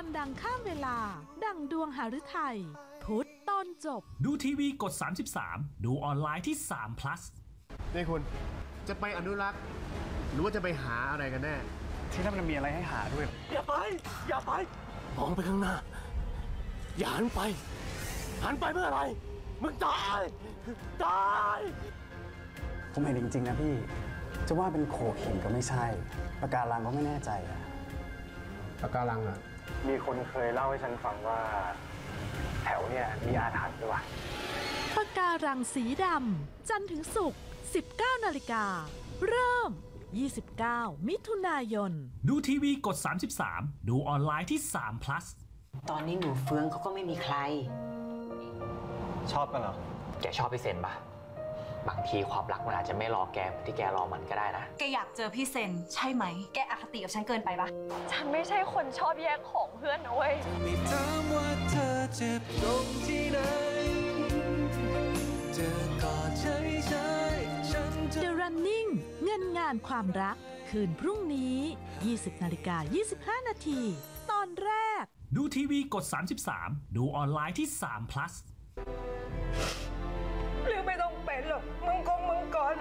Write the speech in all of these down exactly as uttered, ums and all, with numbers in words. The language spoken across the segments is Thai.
ดังข้ามเวลาดังดวงหฤทัยพุธตอนจบดูทีวีกดสามสิบสามดูออนไลน์ที่สาม plus นี่คุณจะไปอนุรักษ์หรือว่าจะไปหาอะไรกันแน่ที่นั่นมันมีอะไรให้หาด้วยอย่าไปอย่าไปมองไปข้างหน้าอย่าหันไปหันไปเมื่อไรมึงตายตายผมเห็นจริงๆนะพี่จะว่าเป็นโขดหินก็ไม่ใช่ปะการังก็ไม่แน่ใจอะปะการังอะมีคนเคยเล่าให้ฉันฟังว่าแถวเนี่ยมีอาถรรพ์ด้วยปะการังสีดำจันทร์ถึงศุกร์ สิบเก้านาฬิกาเริ่มยี่สิบเก้ามิถุนายนดูทีวีกดสามสิบสามดูออนไลน์ที่สาม plus ตอนนี้หนูเฟืองเขาก็ไม่มีใครชอบกันเหรอแกชอบพี่เซนปะบางทีความรักมันอาจจะไม่รอแกเหมือนที่แกรอมันก็ได้นะแกอยากเจอพี่เซนใช่ไหมแกอคติกับฉันเกินไปปะฉันไม่ใช่คนชอบแย่งของเพื่อนนะเว้ยไม่ถามว่าเธอเจ็บตรงที่ไหนเธอกอดเฉยๆฉันจะ The Running เงินงานความรักคืนพรุ่งนี้ ยี่สิบนาฬิกายี่สิบห้านาทีตอนแรกดูทีวีกดสามสิบสามดูออนไลน์ที่สาม plus หรือไม่ต้องเป็นหรอกมึงคงมึงก่อน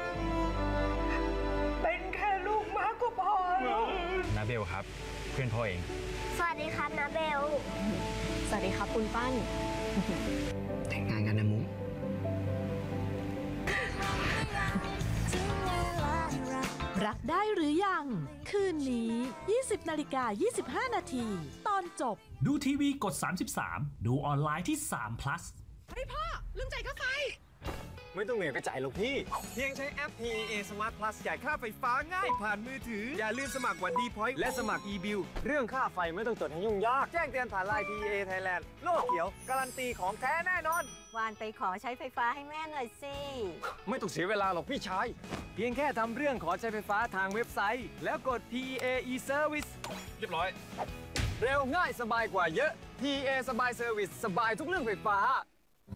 เป็นแค่ลูกม้าก็พอแล้วนาเบลครับเพื่อนพ่อเองสวัสดีครับนาเบลสวัสดีครับคุณปั้นแต่งงานกันนะมุกรักได้หรือยังคืนนี้ ยี่สิบนาฬิกายี่สิบห้านาทีตอนจบดูทีวีกดสามสิบสามดูออนไลน์ที่สาม plus เฮ้ยพ่อลืมจ่ายค่าไฟไม่ต้องเหนื่อยไปจ่ายหรอกพี่เพียงใช้แอป พี อี เอ Smart Plus จ่ายค่าไฟฟ้าง่ายผ่านมือถืออย่าลืมสมัครวันดีพอยต์และสมัคร e-bill เรื่องค่าไฟไม่ต้องจดให้ยุ่งยากแจ้งเตือนผ่านไลน์ พี อี เอ Thailand โลกเขียวการันตีของแท้แน่นอนวานไปขอใช้ไฟฟ้าให้แม่หน่อยสิไม่ต้องเสียเวลาหรอกพี่ชายเพียงแค่ทำเรื่องขอใช้ไฟฟ้าทางเว็บไซต์แล้วกด พี อี เอ e-service เรียบร้อยเร็วง่ายสบายกว่าเยอะ พี อี เอ สบายเซอร์วิสสบายทุกเรื่องไฟฟ้า